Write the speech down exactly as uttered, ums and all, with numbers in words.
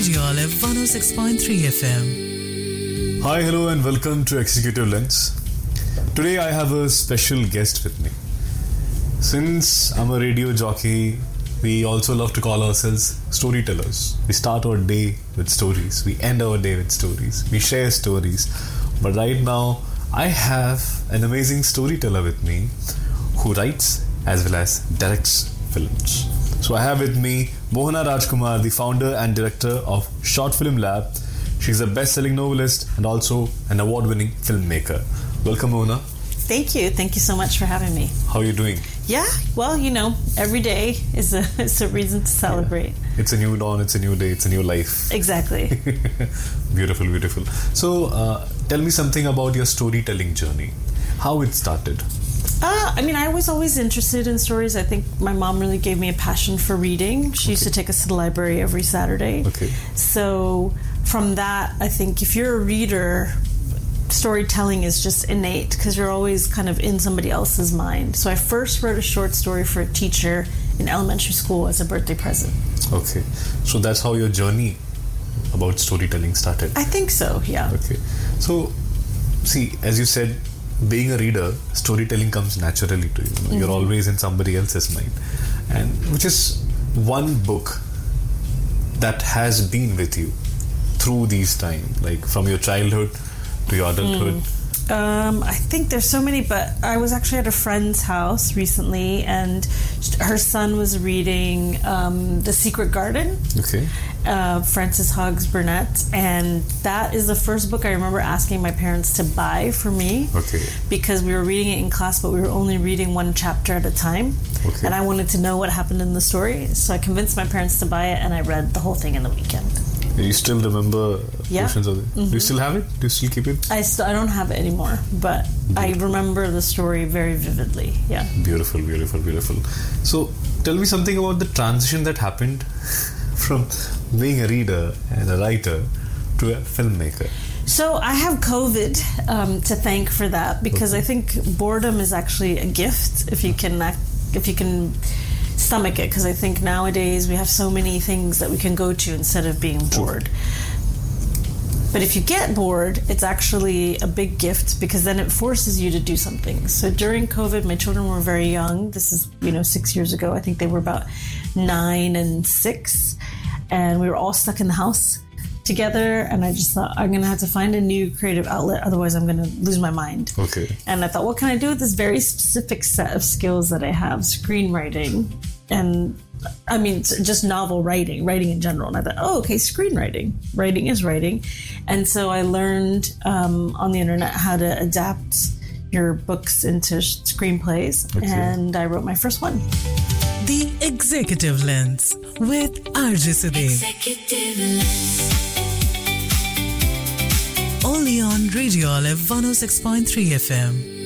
Radio Olive one oh six point three F M. Hi, hello and welcome to Executive Lens. Today I have a special guest with me. Since I'm a radio jockey, we also love to call ourselves storytellers. We start our day with stories. We end our day with stories. We share stories. But right now, I have an amazing storyteller with me who writes as well as directs films. So I have with me Mohana Rajkumar, the founder and director of Short Film Lab. She's a best-selling novelist and also an award-winning filmmaker. Welcome, Mohana. Thank you. Thank you so much for having me. How are you doing? Yeah, well, you know, every day is a, is a reason to celebrate. Yeah. It's a new dawn, it's a new day, it's a new life. Exactly. Beautiful, beautiful. So, uh, tell me something about your storytelling journey. How it started? Uh, I mean, I was always interested in stories. I think my mom really gave me a passion for reading. She okay. used to take us to the library every Saturday. Okay. So from that, I think if you're a reader, storytelling is just innate because you're always kind of in somebody else's mind. So I first wrote a short story for a teacher in elementary school as a birthday present. Okay. So that's how your journey about storytelling started? I think so, yeah. Okay. So, see, as you said, being a reader, storytelling comes naturally to you. you know? mm-hmm. You're always in somebody else's mind. And which is one book that has been with you through these times, like from your childhood to your adulthood? Mm. Um, I think there's so many, but I was actually at a friend's house recently and her son was reading um, The Secret Garden. Okay. Uh, Frances Hoggs Burnett, and that is the first book I remember asking my parents to buy for me. Okay. Because we were reading it in class, but we were only reading one chapter at a time. Okay. And I wanted to know what happened in the story, so I convinced my parents to buy it, and I read the whole thing in the weekend. You still remember yeah. portions of it? Mm-hmm. Do you still have it? Do you still keep it? I still I don't have it anymore, but beautiful. I remember the story very vividly. Yeah. Beautiful, beautiful, beautiful. So, tell me something about the transition that happened from being a reader and a writer to a filmmaker. So I have COVID um, to thank for that because okay. I think boredom is actually a gift if you can if you can stomach it, because I think nowadays we have so many things that we can go to instead of being bored. But if you get bored, it's actually a big gift because then it forces you to do something. So during COVID, my children were very young. This is, you know, six years ago. I think they were about nine and six. And we were all stuck in the house together. And I just thought, I'm going to have to find a new creative outlet. Otherwise, I'm going to lose my mind. Okay. And I thought, what can I do with this very specific set of skills that I have? Screenwriting. And I mean, just novel writing, writing in general. And I thought, oh, okay, screenwriting. Writing is writing. And so I learned um, on the internet how to adapt your books into sh- screenplays. Okay. And I wrote my first one. The Executive Lens with R J Sudhir. Executive Lens. Only on Radio Olive one oh six point three F M.